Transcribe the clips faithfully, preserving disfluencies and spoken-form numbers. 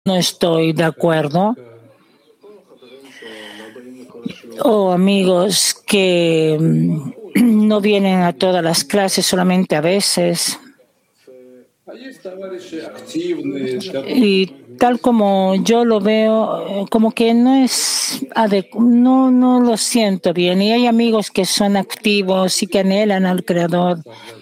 no estoy de acuerdo. O amigos que no vienen a todas las clases, solamente a veces. Y tal como yo lo veo, como que no es adecuado, no, no lo siento bien. Y hay amigos que son activos y que anhelan al Creador.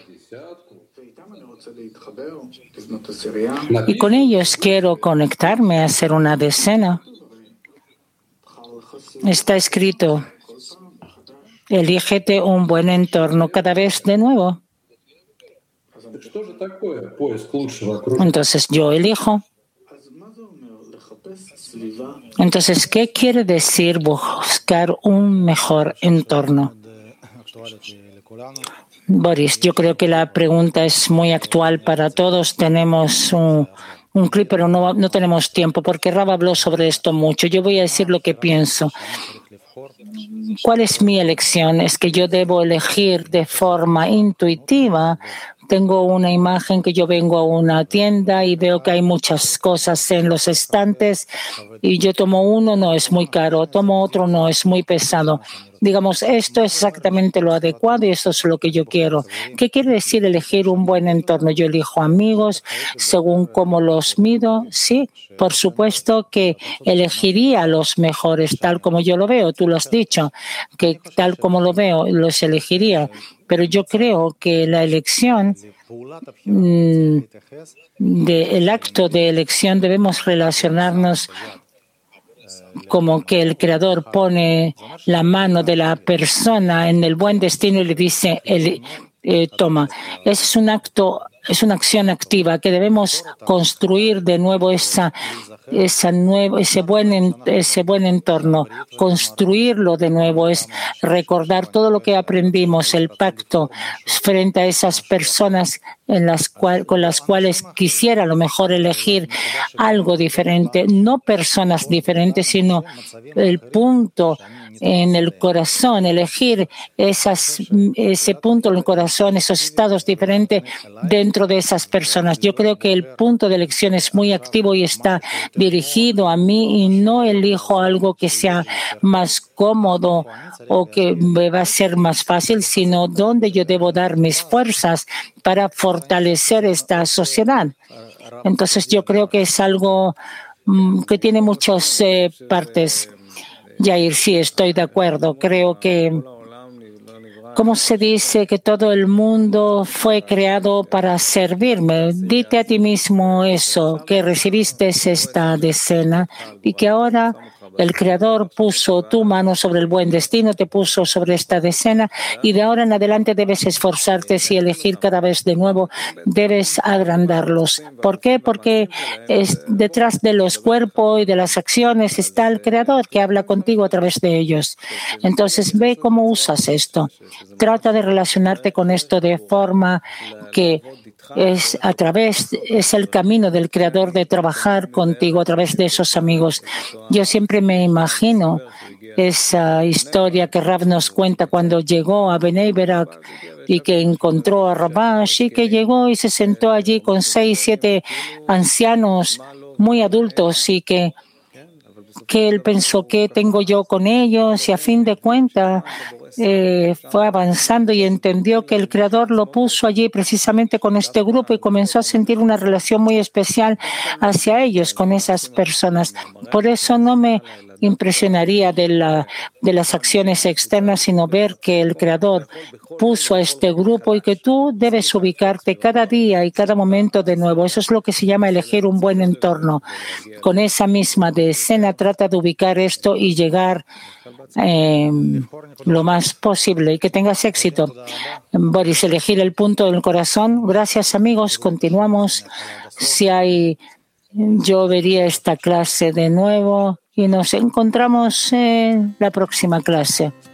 Y con ellos quiero conectarme, hacer una decena. Está escrito, elígete un buen entorno cada vez de nuevo. Entonces yo elijo. Entonces, ¿qué quiere decir buscar un mejor entorno? Boris, yo creo que la pregunta es muy actual para todos. Tenemos un, un clip, pero no, no tenemos tiempo, porque Rab habló sobre esto mucho. Yo voy a decir lo que pienso. ¿Cuál es mi elección? Es que yo debo elegir de forma intuitiva. Tengo una imagen que yo vengo a una tienda y veo que hay muchas cosas en los estantes y yo tomo uno, no es muy caro, tomo otro, no es muy pesado. Digamos, esto es exactamente lo adecuado y esto es lo que yo quiero. ¿Qué quiere decir elegir un buen entorno? Yo elijo amigos según cómo los mido. Sí, por supuesto que elegiría los mejores, tal como yo lo veo. Tú lo has dicho, que tal como lo veo, los elegiría. Pero yo creo que la elección, mm, de, el acto de elección, debemos relacionarnos como que el Creador pone la mano de la persona en el buen destino y le dice, el, eh, toma. Ese es un acto, es una acción activa que debemos construir de nuevo esa, esa nuevo, ese buen, ese buen entorno. Construirlo de nuevo es recordar todo lo que aprendimos, el pacto frente a esas personas en las cual, con las cuales quisiera a lo mejor elegir algo diferente, no personas diferentes, sino el punto en el corazón, elegir esas, ese punto en el corazón, esos estados diferentes dentro de esas personas. Yo creo que el punto de elección es muy activo y está dirigido a mí y no elijo algo que sea más cómodo o que me va a ser más fácil, sino donde yo debo dar mis fuerzas para fortalecer esta sociedad. Entonces yo creo que es algo mm, que tiene muchas eh, partes. Yair, sí, estoy de acuerdo. Creo que, ¿cómo se dice que todo el mundo fue creado para servirme? Dite a ti mismo eso, que recibiste esta decena y que ahora el Creador puso tu mano sobre el buen destino, te puso sobre esta decena y de ahora en adelante debes esforzarte y elegir cada vez de nuevo, debes agrandarlos. ¿Por qué? Porque es, detrás de los cuerpos y de las acciones está el Creador que habla contigo a través de ellos. Entonces ve cómo usas esto. Trata de relacionarte con esto de forma que es a través, es el camino del Creador de trabajar contigo a través de esos amigos. Yo siempre me imagino esa historia que Rav nos cuenta cuando llegó a Bnei Brak y que encontró a Rabash y que llegó y se sentó allí con seis, siete ancianos muy adultos y que que él pensó, ¿qué tengo yo con ellos? Y a fin de cuentas eh, fue avanzando y entendió que el Creador lo puso allí precisamente con este grupo y comenzó a sentir una relación muy especial hacia ellos, con esas personas. Por eso no me impresionaría de, la, de las acciones externas, sino ver que el Creador puso a este grupo y que tú debes ubicarte cada día y cada momento de nuevo. Eso es lo que se llama elegir un buen entorno. Con esa misma decena trata de ubicar esto y llegar eh, lo más posible y que tengas éxito. Boris, elegir el punto del corazón. Gracias, amigos. Continuamos. Si hay, yo vería esta clase de nuevo y nos encontramos en la próxima clase.